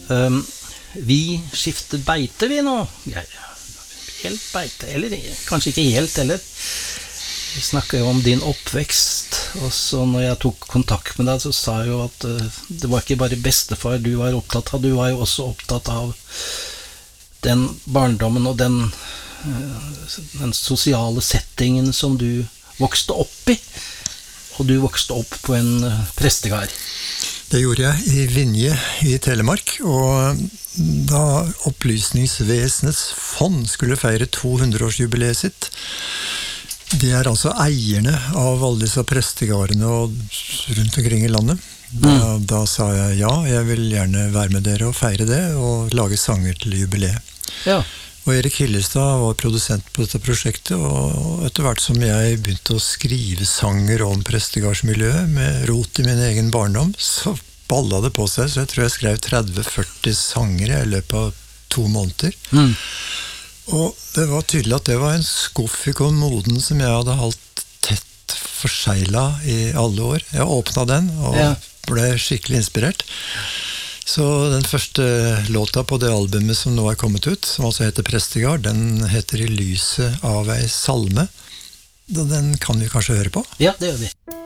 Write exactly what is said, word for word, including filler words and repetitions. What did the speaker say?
Um, vi skifter beite vi nå. Ja, helt beite, eller kanskje ikke helt heller. Vi snakker jo om din oppvekst, og så når jeg tok kontakt med deg, så sa jeg jo at uh, det var ikke bare bestefar du var opptatt av, du var jo også opptatt av den barndommen og den, uh, den sosiale settingen som du vokste opp i, og du vokste opp på en uh, prestegard. Det gjorde jeg i Vinje i Telemark, og da Opplysningsvesenets fond skulle feire to hundre årsjubileet sitt, det er altså eierne av alle disse prestegardene og rundt omkring i landet. Da, mm. da sa jeg ja, jeg vil gjerne være med dere og feire det, og lage sanger til jubileet. Ja. Og Erik Hillestad var produsent på dette prosjektet, og etter hvert som jeg begynte å skrive sanger om prestegardsmiljøet med rot i min egen barndom, så balla det på seg, så jeg tror jeg skrev tretti til førti sanger i løpet av to måneder. Mm. Og det var tydelig at det var en skuff i kommoden som jeg hadde holdt tett forseglet i alle år. Jeg åpnet den og ja. ble skikkelig inspirert. Så den første låta på det albumet som nå er kommet ut, som altså heter Prestegard, den heter I lyset av ei salme. Den kan vi kanskje høre på? Ja, det gjør vi.